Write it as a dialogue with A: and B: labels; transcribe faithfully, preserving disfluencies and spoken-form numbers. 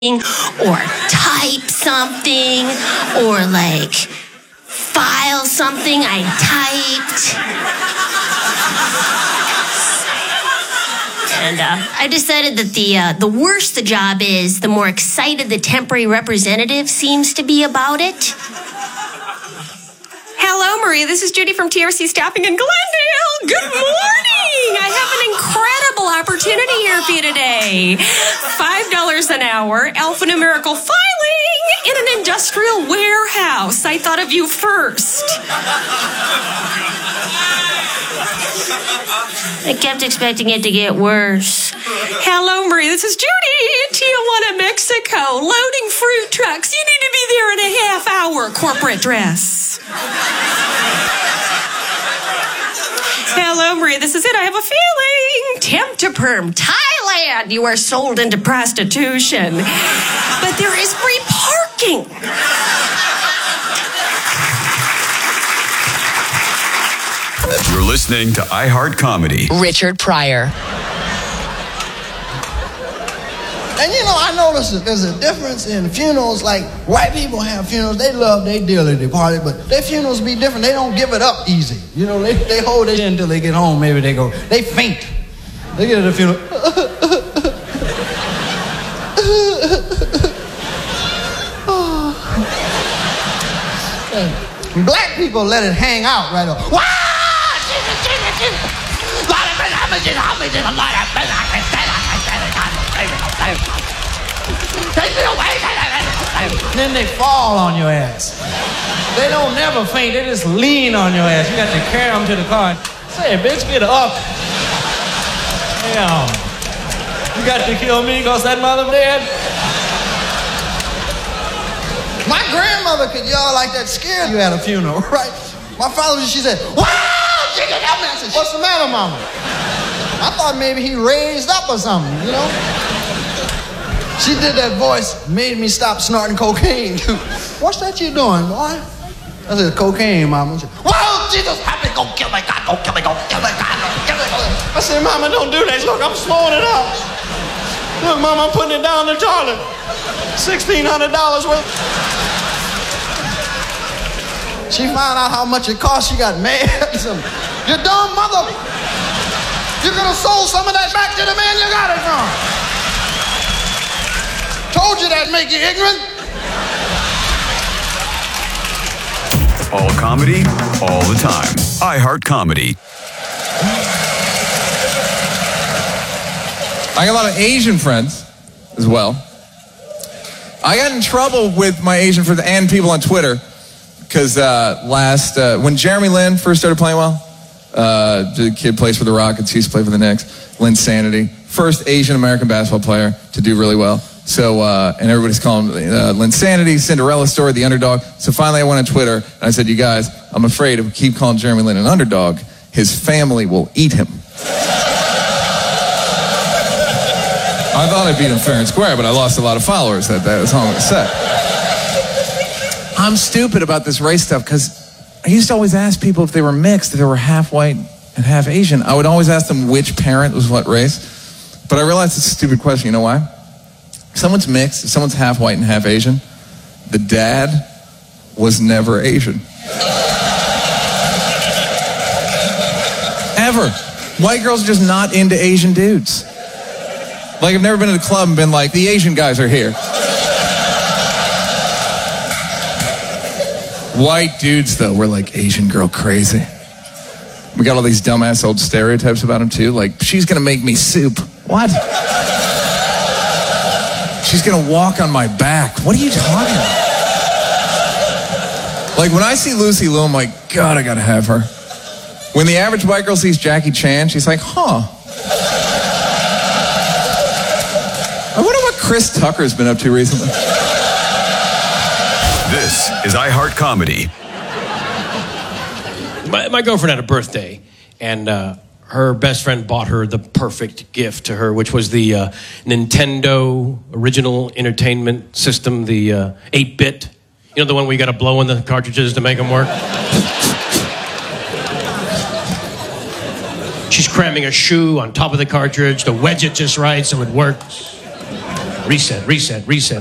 A: or type something or like file something I typed. And uh, I decided that the uh, the worse the job is, the more excited the temporary representative seems to be about it.
B: Hello, Maria. This is Judy from T R C Staffing in Glendale. Good morning. I have an incredible opportunity here for you today. five dollars an hour, alphanumerical filing in an industrial warehouse. I thought of you first.
A: I kept expecting it to get worse.
B: Hello, Maria. This is Judy in Tijuana, Mexico. Loading fruit trucks. You need to be there in a half hour. Corporate dress. Hello, Maria. This is it. I have a feeling. Temp to perm. Thailand. You are sold into prostitution. But there is free parking.
C: You're listening to iHeart Comedy.
D: Richard Pryor.
E: And you know, I noticed that there's a difference in funerals. Like, white people have funerals, they love their dearly departed, but their funerals be different. They don't give it up easy. You know, they, they hold it in until they get home. Maybe they go, they faint. They get at the funeral. Black people let it hang out right off. Wow! Then they fall on your ass. They don't never faint. They just lean on your ass. You got to carry them to the car. Say, bitch, get up. Damn. You got to kill me because that mother dead? My grandmother could yell like that, scared you at a funeral, right? My father, she said, wow! She could help me. I said, what's the matter, mama? I thought maybe he raised up or something, you know? She did that voice, made me stop snorting cocaine. What's that you doing, boy? I said, cocaine, mama. She said, whoa, Jesus, help me, go kill me, God, go kill me, go kill me, God, go kill me. I said, mama, don't do that. Look, I'm slowing it up. Look, mama, I'm putting it down the toilet. sixteen hundred dollars worth. She found out how much it cost. She got mad. You dumb mother. You could have sold some of that back to the man you got it from. Told you that'd make you ignorant.
C: All comedy, all the time. iHeart Comedy.
F: I got a lot of Asian friends as well. I got in trouble with my Asian friends and people on Twitter because uh, last, uh, when Jeremy Lin first started playing well, uh, the kid plays for the Rockets, he used to play for the Knicks, Linsanity, first Asian American basketball player to do really well. So, uh, and everybody's calling him uh, Linsanity, Cinderella story, the underdog. So finally I went on Twitter and I said, you guys, I'm afraid if we keep calling Jeremy Lin an underdog, his family will eat him. I thought I beat him fair and square, but I lost a lot of followers that day. That's all I'm going to say. I'm stupid about this race stuff because I used to always ask people if they were mixed, if they were half white and half Asian. I would always ask them which parent was what race. But I realized it's a stupid question. You know why? If someone's mixed, if someone's half white and half Asian, the dad was never Asian. Ever. White girls are just not into Asian dudes. Like, I've never been to the club and been like, the Asian guys are here. White dudes, though, we're like Asian girl crazy. We got all these dumbass old stereotypes about them, too. Like, she's going to make me soup. What? She's going to walk on my back. What are you talking about? Like, when I see Lucy Liu, I'm like, God, I got to have her. When the average white girl sees Jackie Chan, she's like, huh. I wonder what Chris Tucker's been up to recently.
C: This is iHeart Comedy.
G: My, my girlfriend had a birthday, and uh, her best friend bought her the perfect gift to her, which was the uh, Nintendo Original Entertainment System, the uh, eight-bit. You know, the one where you got to blow in the cartridges to make them work? She's cramming a shoe on top of the cartridge to wedge it just right so it works. reset, reset, reset.